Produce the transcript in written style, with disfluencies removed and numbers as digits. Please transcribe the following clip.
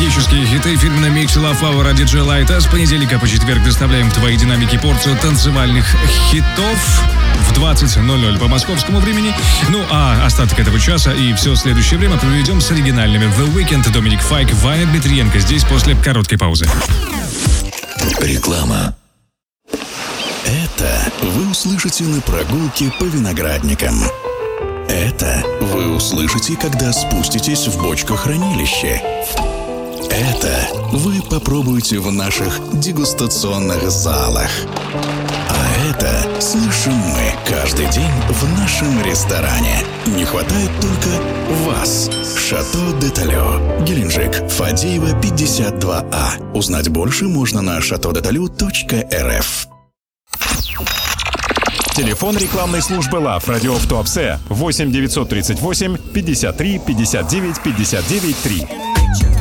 ностальгические хиты в фирменном миксе Love Hour от DJ Light. А с понедельника по четверг доставляем в твои динамики порцию танцевальных хитов в 20:00 по московскому времени. Ну а остаток этого часа и все следующее время проведем с оригинальными The Weeknd, Доминик Файк, Ваня Дмитриенко. Здесь после короткой паузы. Реклама. Это вы услышите на прогулке по виноградникам. Это вы услышите, когда спуститесь в бочкохранилище. Это вы попробуете в наших дегустационных залах. А это слышим мы каждый день в нашем ресторане. Не хватает только вас. Шато де Талё, Геленджик, Фадеева, 52А. Узнать больше можно на chateaudetalu.rf. Телефон рекламной службы ЛАВ Радио в Туапсе 8 938 53 59 59 3.